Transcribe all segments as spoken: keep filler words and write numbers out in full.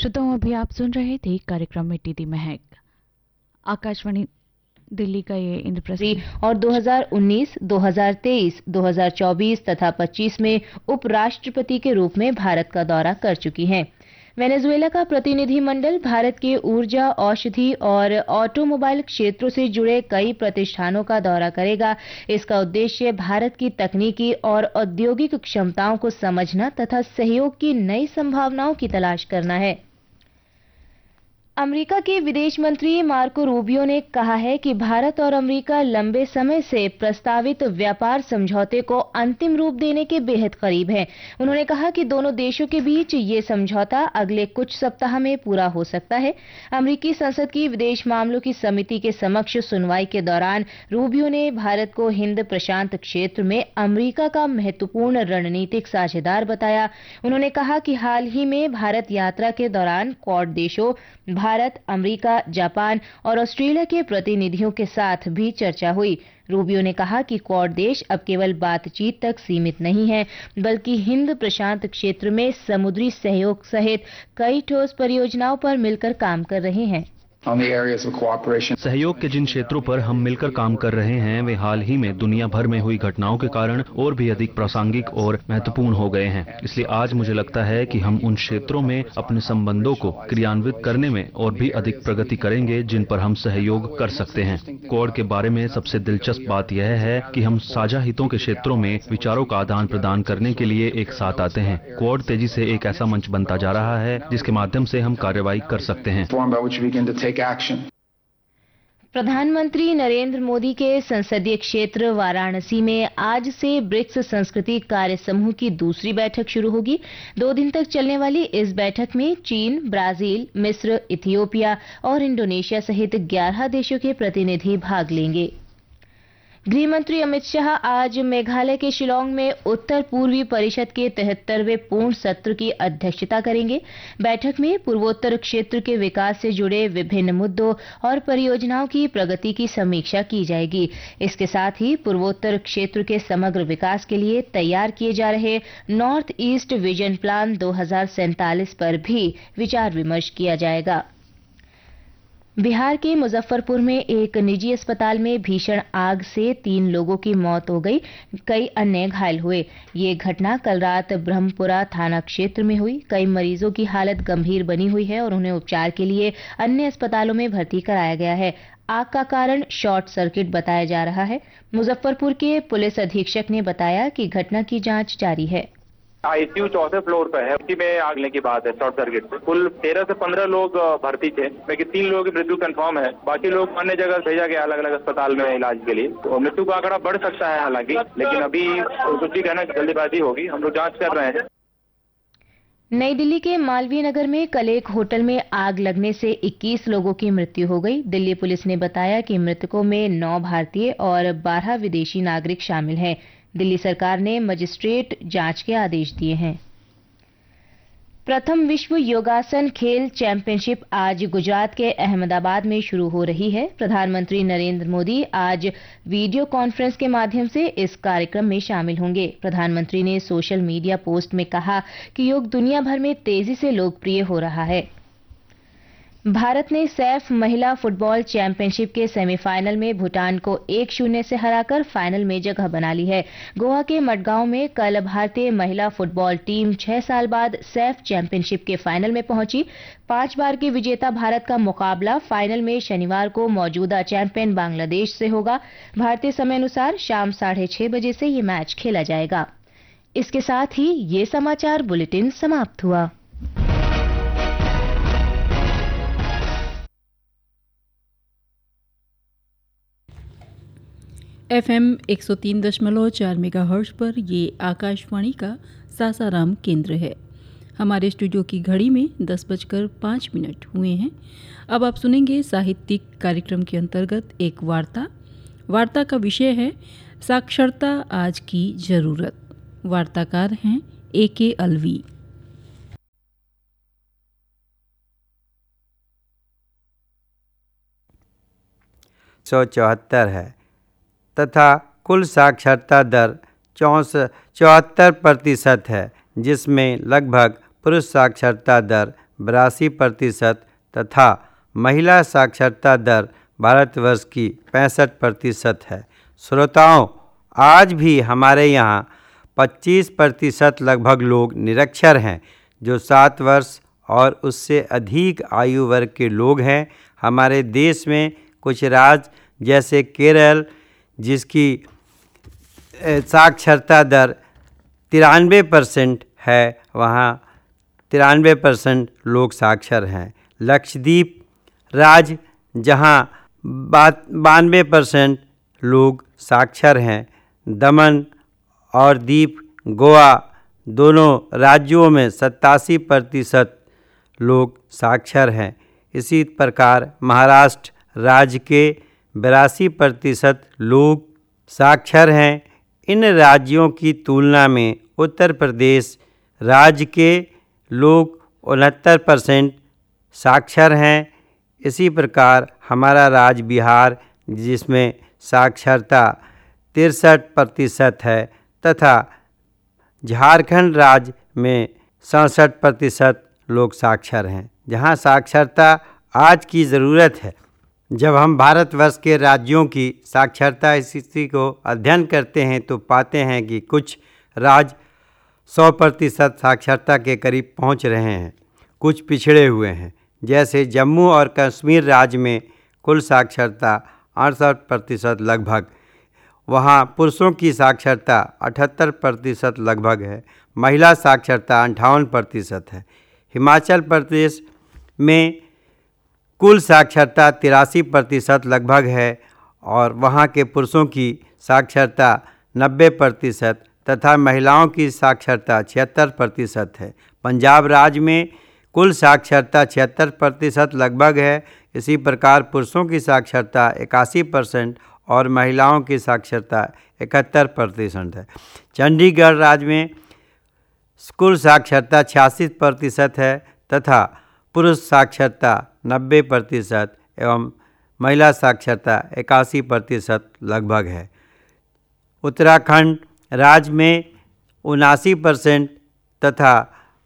श्रोताओं, अभी आप सुन रहे थे कार्यक्रम मिट्टी दी महक, आकाशवाणी दिल्ली का ये इंद्रप्रस्थ। और दो हज़ार उन्नीस, दो हज़ार तेईस, दो हज़ार चौबीस तथा पच्चीस में उपराष्ट्रपति के रूप में भारत का दौरा कर चुकी हैं। वेनेजुएला का प्रतिनिधिमंडल भारत के ऊर्जा, औषधि और ऑटोमोबाइल क्षेत्रों से जुड़े कई प्रतिष्ठानों का दौरा करेगा। इसका उद्देश्य भारत की तकनीकी और औद्योगिक क्षमताओं को समझना तथा सहयोग की नई संभावनाओं की तलाश करना है। अमेरिका के विदेश मंत्री मार्को रूबियो ने कहा है कि भारत और अमेरिका लंबे समय से प्रस्तावित व्यापार समझौते को अंतिम रूप देने के बेहद करीब हैं। उन्होंने कहा कि दोनों देशों के बीच ये समझौता अगले कुछ सप्ताह में पूरा हो सकता है। अमेरिकी संसद की विदेश मामलों की समिति के समक्ष सुनवाई के दौरान रूबियो ने भारत को हिंद प्रशांत क्षेत्र में अमेरिका का महत्वपूर्ण रणनीतिक साझेदार बताया। उन्होंने कहा कि हाल ही में भारत यात्रा के दौरान क्वाड देशों भारत, अमेरिका, जापान और ऑस्ट्रेलिया के प्रतिनिधियों के साथ भी चर्चा हुई। रूबियो ने कहा कि क्वाड देश अब केवल बातचीत तक सीमित नहीं है, बल्कि हिंद प्रशांत क्षेत्र में समुद्री सहयोग सहित कई ठोस परियोजनाओं पर मिलकर काम कर रहे हैं। सहयोग के जिन क्षेत्रों पर हम मिलकर काम कर रहे हैं वे हाल ही में दुनिया भर में हुई घटनाओं के कारण और भी अधिक प्रासंगिक और महत्वपूर्ण हो गए हैं। इसलिए आज मुझे लगता है कि हम उन क्षेत्रों में अपने संबंधों को क्रियान्वित करने में और भी अधिक प्रगति करेंगे जिन पर हम सहयोग कर सकते हैं। क्वाड के बारे में सबसे दिलचस्प बात यह है कि हम साझा हितों के क्षेत्रों में विचारों का आदान प्रदान करने के लिए एक साथ आते हैं। क्वाड तेजी से एक ऐसा मंच बनता जा रहा है जिसके माध्यम से हम कार्रवाई कर सकते हैं। प्रधानमंत्री नरेंद्र मोदी के संसदीय क्षेत्र वाराणसी में आज से ब्रिक्स संस्कृति कार्य समूह की दूसरी बैठक शुरू होगी। दो दिन तक चलने वाली इस बैठक में चीन, ब्राजील, मिस्र, इथियोपिया और इंडोनेशिया सहित ग्यारह देशों के प्रतिनिधि भाग लेंगे। गृह मंत्री अमित शाह आज मेघालय के शिलांग में उत्तर पूर्वी परिषद के तिहत्तरवें पूर्ण सत्र की अध्यक्षता करेंगे। बैठक में पूर्वोत्तर क्षेत्र के विकास से जुड़े विभिन्न मुद्दों और परियोजनाओं की प्रगति की समीक्षा की जाएगी। इसके साथ ही पूर्वोत्तर क्षेत्र के समग्र विकास के लिए तैयार किए जा रहे नॉर्थ ईस्ट विजन प्लान दो हज़ार सैंतालीस पर भी विचार विमर्श किया जाएगा। बिहार के मुजफ्फरपुर में एक निजी अस्पताल में भीषण आग से तीन लोगों की मौत हो गई, कई अन्य घायल हुए। ये घटना कल रात ब्रह्मपुरा थाना क्षेत्र में हुई। कई मरीजों की हालत गंभीर बनी हुई है और उन्हें उपचार के लिए अन्य अस्पतालों में भर्ती कराया गया है। आग का कारण शॉर्ट सर्किट बताया जा रहा है। मुजफ्फरपुर के पुलिस अधीक्षक ने बताया कि घटना की जांच जारी है। आईसीयू चौथे फ्लोर पे है, उसी में आग लगने की बात है शॉर्ट सर्किट से। कुल तेरह से पंद्रह लोग भर्ती थे, लेकिन तीन लोगों की मृत्यु कंफर्म है। बाकी लोग अन्य जगह भेजा गया अलग अलग अस्पताल में इलाज के लिए। तो मृत्यु का आंकड़ा बढ़ सकता है हालांकि, लेकिन अभी कुछ भी कहना जल्दीबाजी होगी। हम लोग जांच कर रहे हैं। नई दिल्ली के मालवीय नगर में कल एक होटल में आग लगने से इक्कीस लोगों की मृत्यु हो गई। दिल्ली पुलिस ने बताया कि मृतकों में नौ भारतीय और बारह विदेशी नागरिक शामिल हैं। दिल्ली सरकार ने मजिस्ट्रेट जांच के आदेश दिए हैं। प्रथम विश्व योगासन खेल चैंपियनशिप आज गुजरात के अहमदाबाद में शुरू हो रही है। प्रधानमंत्री नरेंद्र मोदी आज वीडियो कॉन्फ्रेंस के माध्यम से इस कार्यक्रम में शामिल होंगे। प्रधानमंत्री ने सोशल मीडिया पोस्ट में कहा कि योग दुनिया भर में तेजी से लोकप्रिय हो रहा है। भारत ने सैफ महिला फुटबॉल चैंपियनशिप के सेमीफाइनल में भूटान को एक शून्य से हराकर फाइनल में जगह बना ली है। गोवा के मडगांव में कल भारतीय महिला फुटबॉल टीम छह साल बाद सैफ चैंपियनशिप के फाइनल में पहुंची। पांच बार के विजेता भारत का मुकाबला फाइनल में शनिवार को मौजूदा चैंपियन बांग्लादेश से होगा। भारतीय समय अनुसार शाम साढ़े छह बजे से ये मैच खेला जाएगा। इसके साथ ही ये समाचार बुलेटिन समाप्त हुआ। एफएम एक सौ तीन दशमलव चार मेगाहर्ट्ज पर ये आकाशवाणी का सासाराम केंद्र है। हमारे स्टूडियो की घड़ी में दस बजकर पाँच मिनट हुए हैं। अब आप सुनेंगे साहित्यिक कार्यक्रम के अंतर्गत एक वार्ता। वार्ता का विषय है साक्षरता आज की जरूरत। वार्ताकार हैं ए के अलवी। सौ चौहत्तर है तथा कुल साक्षरता दर चौंसठ चौहत्तर प्रतिशत है, जिसमें लगभग पुरुष साक्षरता दर बयासी प्रतिशत तथा महिला साक्षरता दर भारतवर्ष की पैंसठ प्रतिशत है। श्रोताओं, आज भी हमारे यहाँ पच्चीस प्रतिशत लगभग लोग निरक्षर हैं, जो सात वर्ष और उससे अधिक आयु वर्ग के लोग हैं। हमारे देश में कुछ राज्य जैसे केरल, जिसकी साक्षरता दर तिरानवे परसेंट है, वहाँ तिरानवे परसेंट लोग साक्षर हैं। लक्षद्वीप राज्य, जहाँ बानवे परसेंट लोग साक्षर हैं। दमन और दीप गोवा दोनों राज्यों में सत्तासी प्रतिशत लोग साक्षर हैं। इसी प्रकार महाराष्ट्र राज्य के बिरासी प्रतिशत लोग साक्षर हैं। इन राज्यों की तुलना में उत्तर प्रदेश राज्य के लोग उनहत्तर परसेंट साक्षर हैं। इसी प्रकार हमारा राज्य बिहार, जिसमें साक्षरता तिरसठ प्रतिशत है, तथा झारखंड राज्य में सड़सठ प्रतिशत लोग साक्षर हैं। जहां साक्षरता आज की ज़रूरत है। जब हम भारतवर्ष के राज्यों की साक्षरता स्थिति को अध्ययन करते हैं तो पाते हैं कि कुछ राज्य सौ प्रतिशत साक्षरता के करीब पहुंच रहे हैं, कुछ पिछड़े हुए हैं। जैसे जम्मू और कश्मीर राज्य में कुल साक्षरता अड़सठ प्रतिशत लगभग, वहाँ पुरुषों की साक्षरता अठहत्तर प्रतिशत लगभग है, महिला साक्षरता अंठावन प्रतिशत है। हिमाचल प्रदेश में कुल साक्षरता तिरासी प्रतिशत लगभग है और वहाँ के पुरुषों की साक्षरता नब्बे प्रतिशत तथा महिलाओं की साक्षरता छिहत्तर प्रतिशत है। पंजाब राज्य में कुल साक्षरता छिहत्तर प्रतिशत लगभग है। इसी प्रकार पुरुषों की साक्षरता इक्यासी परसेंट और महिलाओं की साक्षरता इकहत्तर प्रतिशत है। चंडीगढ़ राज्य में कुल साक्षरता छियासी प्रतिशत है तथा पुरुष साक्षरता नब्बे प्रतिशत एवं महिला साक्षरता इक्यासी प्रतिशत लगभग है। उत्तराखंड राज्य में उनासी परसेंट तथा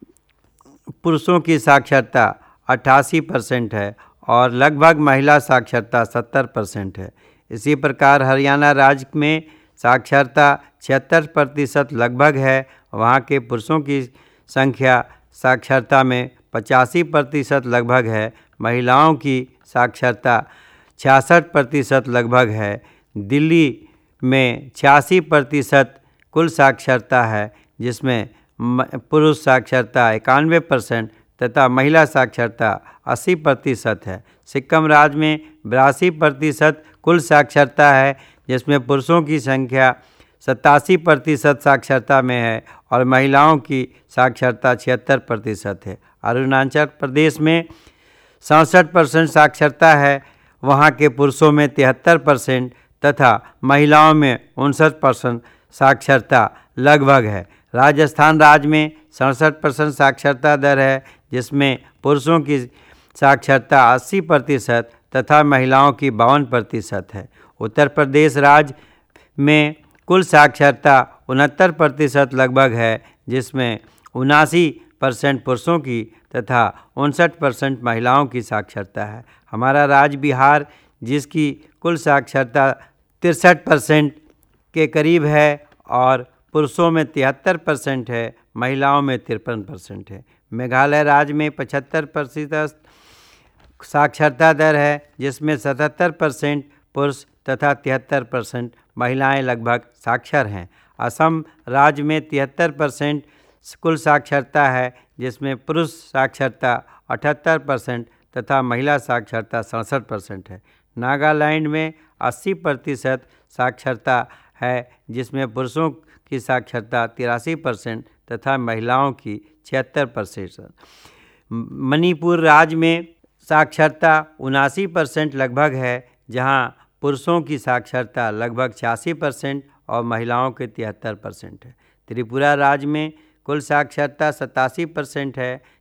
पुरुषों की साक्षरता अट्ठासी परसेंट है और लगभग महिला साक्षरता सत्तर परसेंट है। इसी प्रकार हरियाणा राज्य में साक्षरता छिहत्तर प्रतिशत लगभग है। वहाँ के पुरुषों की संख्या साक्षरता में पचासी प्रतिशत लगभग है, महिलाओं की साक्षरता छियासठ प्रतिशत लगभग है। दिल्ली में छियासी प्रतिशत कुल साक्षरता है, जिसमें पुरुष साक्षरता इक्यानवे परसेंट तथा महिला साक्षरता अस्सी प्रतिशत है। सिक्किम राज्य में बिरासी प्रतिशत कुल साक्षरता है, जिसमें पुरुषों की संख्या सतासी प्रतिशत साक्षरता में है और महिलाओं की साक्षरता छिहत्तर प्रतिशत है। अरुणाचल प्रदेश में सड़सठ परसेंट साक्षरता है, वहाँ के पुरुषों में तिहत्तर परसेंट तथा महिलाओं में उनसठ परसेंट साक्षरता लगभग है। राजस्थान राज्य में सड़सठ परसेंट साक्षरता दर है, जिसमें पुरुषों की साक्षरता अस्सी प्रतिशत तथा महिलाओं की बावन प्रतिशत है। उत्तर प्रदेश राज्य में कुल साक्षरता उनहत्तर प्रतिशत लगभग है, जिसमें उनासी परसेंट पुरुषों की तथा उनसठ परसेंट महिलाओं की साक्षरता है। हमारा राज्य बिहार, जिसकी कुल साक्षरता तिरसठ परसेंट के करीब है और पुरुषों में तिहत्तर परसेंट है, महिलाओं में तिरपन परसेंट है। मेघालय राज्य में पचहत्तर प्रतिशत साक्षरता दर है, जिसमें सतहत्तर परसेंट पुरुष तथा तिहत्तर परसेंट महिलाएं लगभग साक्षर हैं। असम राज्य में तिहत्तर परसेंट कुल साक्षरता है, जिसमें पुरुष साक्षरता अठहत्तर परसेंट तथा महिला साक्षरता सड़सठ परसेंट है। नागालैंड में अस्सी प्रतिशत साक्षरता है, जिसमें पुरुषों की साक्षरता तिरासी परसेंट तथा महिलाओं की छिहत्तर परसेंट। मणिपुर राज्य में साक्षरता उनासी परसेंट लगभग है, जहां पुरुषों की साक्षरता लगभग छियासी परसेंट और महिलाओं के तिहत्तर परसेंट है। त्रिपुरा राज्य में कुल साक्षरता सतासी परसेंट है,